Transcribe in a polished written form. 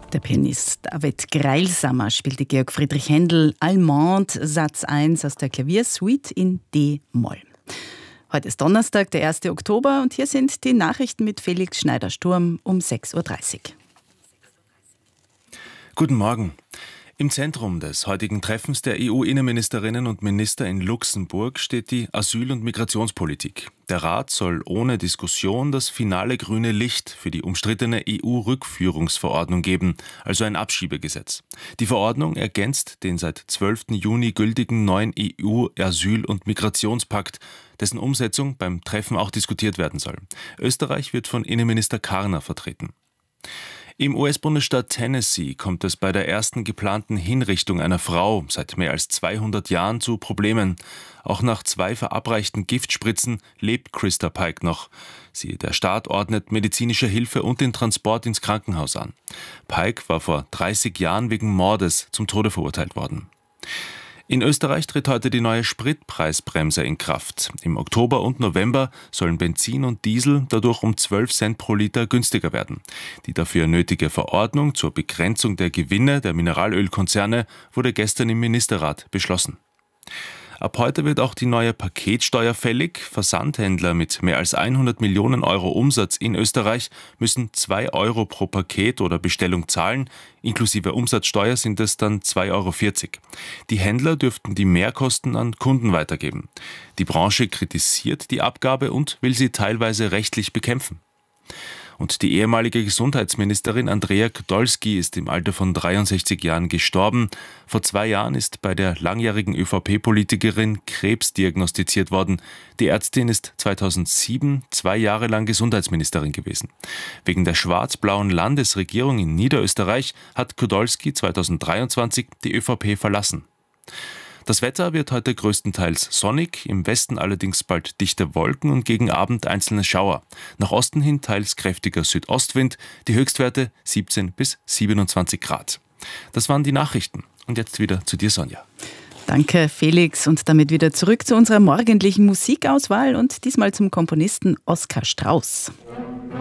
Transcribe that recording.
Der Pianist David Greilsamer spielte Georg Friedrich Händel Allemande Satz 1 aus der Klaviersuite in D-Moll. Heute ist Donnerstag, der 1. Oktober, und hier sind die Nachrichten mit Felix Schneider-Sturm um 6.30 Uhr. Guten Morgen. Im Zentrum des heutigen Treffens der EU-Innenministerinnen und Minister in Luxemburg steht die Asyl- und Migrationspolitik. Der Rat soll ohne Diskussion das finale grüne Licht für die umstrittene EU-Rückführungsverordnung geben, also ein Abschiebegesetz. Die Verordnung ergänzt den seit 12. Juni gültigen neuen EU-Asyl- und Migrationspakt, dessen Umsetzung beim Treffen auch diskutiert werden soll. Österreich wird von Innenminister Karner vertreten. Im US-Bundesstaat Tennessee kommt es bei der ersten geplanten Hinrichtung einer Frau seit mehr als 200 Jahren zu Problemen. Auch nach 2 verabreichten Giftspritzen lebt Christa Pike noch. Der Staat ordnet medizinische Hilfe und den Transport ins Krankenhaus an. Pike war vor 30 Jahren wegen Mordes zum Tode verurteilt worden. In Österreich tritt heute die neue Spritpreisbremse in Kraft. Im Oktober und November sollen Benzin und Diesel dadurch um 12 Cent pro Liter günstiger werden. Die dafür nötige Verordnung zur Begrenzung der Gewinne der Mineralölkonzerne wurde gestern im Ministerrat beschlossen. Ab heute wird auch die neue Paketsteuer fällig. Versandhändler mit mehr als 100 Millionen Euro Umsatz in Österreich müssen 2 Euro pro Paket oder Bestellung zahlen. Inklusive Umsatzsteuer sind es dann 2,40 Euro. Die Händler dürften die Mehrkosten an Kunden weitergeben. Die Branche kritisiert die Abgabe und will sie teilweise rechtlich bekämpfen. Und die ehemalige Gesundheitsministerin Andrea Podolski ist im Alter von 63 Jahren gestorben. Vor 2 Jahren ist bei der langjährigen ÖVP-Politikerin Krebs diagnostiziert worden. Die Ärztin ist 2007 2 Jahre lang Gesundheitsministerin gewesen. Wegen der schwarz-blauen Landesregierung in Niederösterreich hat Podolski 2023 die ÖVP verlassen. Das Wetter wird heute größtenteils sonnig, im Westen allerdings bald dichte Wolken und gegen Abend einzelne Schauer. Nach Osten hin teils kräftiger Südostwind, die Höchstwerte 17 bis 27 Grad. Das waren die Nachrichten. Und jetzt wieder zu dir, Sonja. Danke, Felix. Und damit wieder zurück zu unserer morgendlichen Musikauswahl und diesmal zum Komponisten Oskar Strauß.